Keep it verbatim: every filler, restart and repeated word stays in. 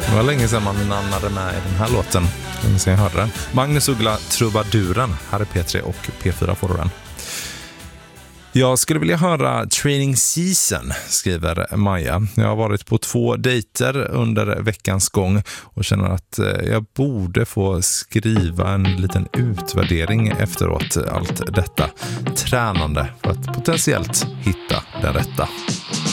Det var länge sedan man nannade med i den här låten. Länge sedan jag hörde den. Magnus Uggla, Trubaduren. Här är P tre och P fyra får du den. Jag skulle vilja höra Training Season, skriver Maja. Jag har varit på två dejter under veckans gång och känner att jag borde få skriva en liten utvärdering efteråt allt detta tränande för att potentiellt hitta den rätta.